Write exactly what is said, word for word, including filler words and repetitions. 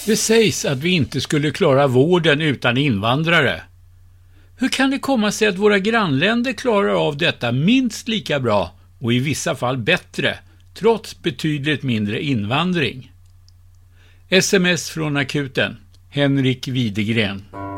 Det sägs att vi inte skulle klara vården utan invandrare. Hur kan det komma sig att våra grannländer klarar av detta minst lika bra och i vissa fall bättre, trots betydligt mindre invandring? S M S från akuten. Henrik Widegren.